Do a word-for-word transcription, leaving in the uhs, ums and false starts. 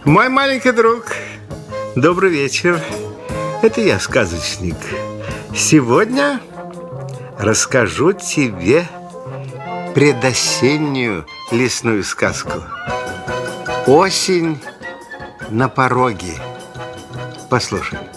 Мой маленький друг, добрый вечер. Это я, сказочник. Сегодня расскажу тебе предосеннюю лесную сказку. Осень на пороге. Послушай.